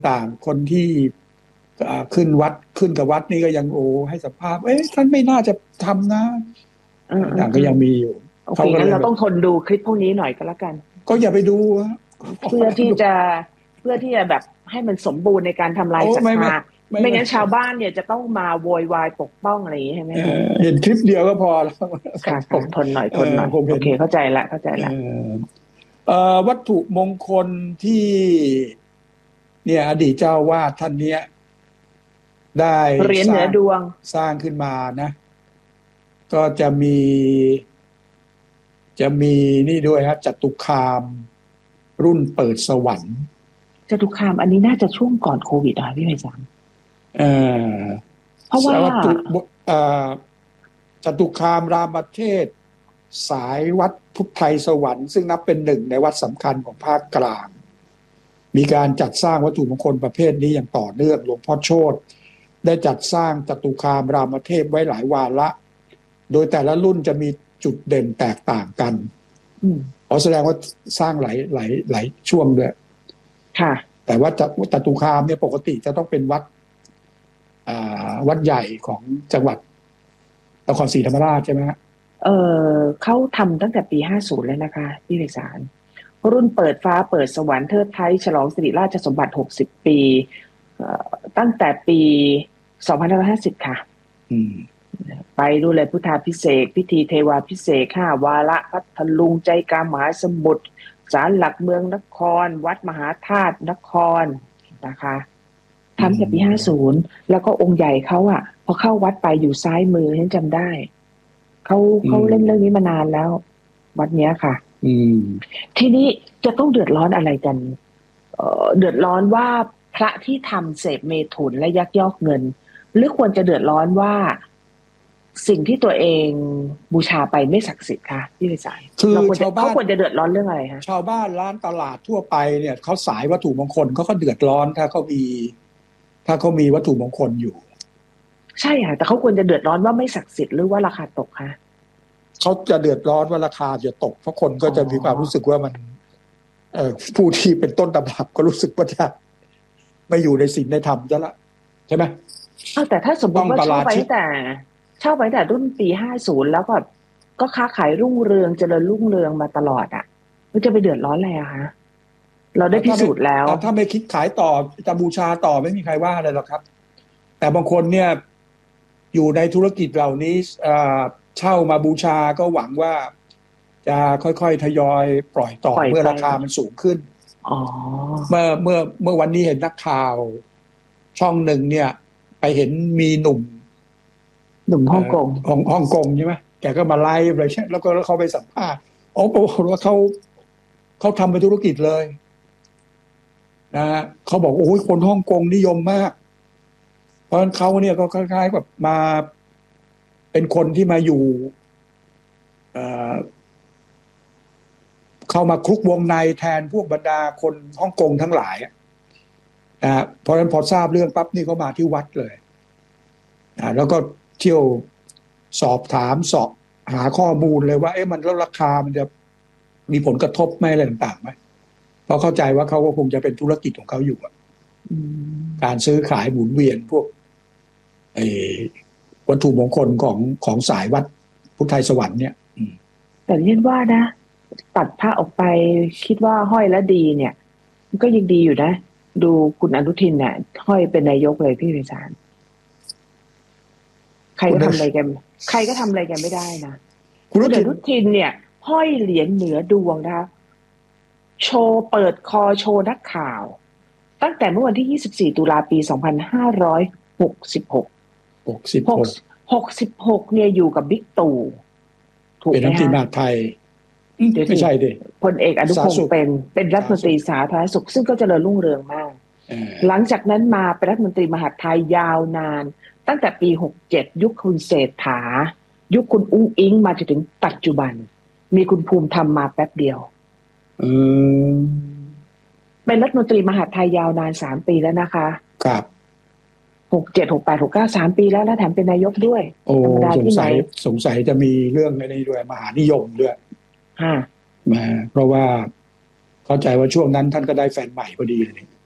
ต่างคนที่ขึ้นวัดขึ้นกับวัดนี่ก็ยังให้สัมภาษณ์ท่านไม่น่าจะทำนะต่างก็ยังมีอยู่โอเคงั้นเราต้องทนดูคลิปพวกนี้หน่อยก็แล้วกันก็อย่าไปดูเพื่อที่จะแบบให้มันสมบูรณ์ในการทำลายศรัทธาไม่งั้นชาวบ้านเนี่ยจะต้องมาโวยวายปกป้องอะไรอย่างนี้ใช่ไหมเห็นคลิปเดียวก็พอแล้วค่ะทนหน่อยโอเคเข้าใจละวัตถุมงคลที่เนี่ยอดีตเจ้าวาดท่านเนี้ยได้เหรียญเหนือดวงสร้างขึ้นมานะก็จะมีนี่ด้วยครับจตุคามรุ่นเปิดสวรรค์จตุคามอันนี้น่าจะช่วงก่อนโควิดอ่ะพี่ไพศาลเพราะว่าจตุคามรามเทศสายวัดพุทธไทยสวรรค์ซึ่งนับเป็นหนึ่งในวัดสำคัญของภาคกลางมีการจัดสร้างวัตถุมงคลประเภทนี้อย่างต่อเนื่องหลวงพ่อโชติได้จัดสร้างจตุคามรามเทพไว้หลายวาระโดยแต่ละรุ่นจะมีจุดเด่นแตกต่างกันแสดงว่าสร้างหลายช่วงด้วยค่ะแต่ว่าจตุคามเนี่ยปกติจะต้องเป็นวัดใหญ่ของจังหวัดนครศรีธรรมราชใช่ไหมฮะเขาทำตั้งแต่ปี50แล้วนะคะพี่ไพศาลรุ่นเปิดฟ้าเปิดสวรรค์เทิดไทยฉลองสิริราชสมบัติ60 ปีตั้งแต่ปี2550ค่ะไปดูเลยพุทธาภิเษกพิธีเทวาภิเษก5 วาระพัทลุงใจกลางมหาสมุทรศาลหลักเมืองนครวัดมหาธาตุนครนะคะทำแต่ปี50แล้วก็องค์ใหญ่เขาพอเข้าวัดไปอยู่ซ้ายมือฉันจำได้เขาเล่นเรื่องนี้มานานแล้ววัดเนี้ยค่ะทีนี้จะต้องเดือดร้อนอะไรกันเดือดร้อนว่าพระที่ทำเสพเมถุนและยักยอกเงินหรือควรจะเดือดร้อนว่าสิ่งที่ตัวเองบูชาไปไม่ศักดิ์สิทธิ์ค่ะพี่วิสัยคือชาวบ้านเขาควรจะเดือดร้อนเรื่องอะไรคะชาวบ้านร้านตลาดทั่วไปเนี่ยเขาสายวัตถุมงคลเขาก็เดือดร้อนถ้าเขามีวัตถุมงคลอยู่ใช่ค่ะแต่เขาควรจะเดือดร้อนว่าไม่ศักดิ์สิทธิ์หรือว่าราคาตกคะเขาจะเดือดร้อนว่าราคาจะตกเพราะคนก็จะมีความรู้สึกว่ามันผู้ที่เป็นต้นตำรับก็รู้สึกว่าจะไม่อยู่ในศีลในธรรมซะละใช่ไหมแต่ถ้าสมมติว่าเช่าไปแต่รุ่นปี50แล้วก็ค้าขายรุ่งเรืองเจริญรุ่งเรืองมาตลอดมันจะไปเดือดร้อนอะไรคะเราได้พิสูจน์แล้วถ้าไม่คิดขายต่อจะบูชาต่อไม่มีใครว่าอะไรหรอกครับแต่บางคนเนี่ยอยู่ในธุรกิจเหล่านี้เช่ามาบูชาก็หวังว่าจะค่อยๆทยอยปล่อยต่อเมื่อราคามันสูงขึ้นเมื่อวันนี้เห็นนักข่าวช่องหนึ่งเนี่ยไปเห็นมีหนุ่มฮ่องกงฮ่องกงใช่ไหมแกก็มาไลฟ์อะไรแล้วก็เขาไปสัมภาษณ์บอกว่าเขาทำเป็นธุรกิจเลยนะเขาบอกโอ้ยคนฮ่องกงนิยมมากเพราะฉะนั้นเขาเนี่ยก็คล้ายๆแบบมาเป็นคนที่มาอยู่เข้ามาคลุกวงในแทนพวกบรรดาคนฮ่องกงทั้งหลายเพราะฉะนั้นพอทราบเรื่องปั๊บนี่เขามาที่วัดเลยแล้วก็เที่ยวสอบถามหาข้อมูลเลยว่ามันแล้วราคามันจะมีผลกระทบไหมอะไรต่างๆไหมเพราะเข้าใจว่าเขาก็คงจะเป็นธุรกิจของเขาอยู่การซื้อขายหมุนเวียนพวกวัตถุมงคลของสายวัดพุทธไทยสวรรค์เนี่ยแต่เรียนว่านะตัดผ้าออกไปคิดว่าห้อยแล้วดีเนี่ยมันก็ยังดีอยู่นะดูคุณอนุทินเนี่ยห้อยเป็นนายกเลยพี่วิสารใครก็ทำอะไรกันไม่ได้นะคุณอนุทินเนี่ยห้อยเหรียญเหนือดวงนะคะโชว์เปิดคอโชว์นักข่าวตั้งแต่เมื่อวันที่24 ตุลาปี2566เนี่ยอยู่กับบิ๊กตู่ถูกไหมฮะเป็นรัฐมนตรีมหาดไทยไม่ใช่ดิพลเอกอนุพงศ์เป็นรัฐมนตรีสาธารณสุขซึ่งก็เจริญรุ่งเรืองมากหลังจากนั้นมาเป็นรัฐมนตรีมหาดไทยยาวนานตั้งแต่ปี67ยุคคุณเศรษฐายุคคุณอุ้งอิงมาจนถึงปัจจุบันมีคุณภูมิธรรมมาแป๊บเดียวเป็นรัฐมนตรีมหาดไทยยาวนาน3 ปีแล้วนะคะครับ 67 68 69 3 ปีแล้วแถมเป็นนายกด้วยสงสัยจะมีเรื่องในด้วยมหานิยมด้วยเพราะว่าเข้าใจว่าช่วงนั้นท่านก็ได้แฟนใหม่พอดีเลย